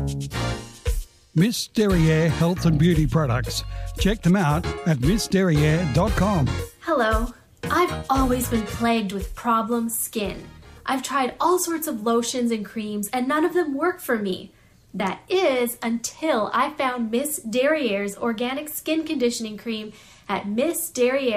Miss Derriere Health and Beauty Products. Check them out at missderriere.com. Hello. I've always been plagued with problem skin. I've tried all sorts of lotions and creams and none of them work for me. That is until I found Miss Derriere's organic skin conditioning cream at Miss Derriere.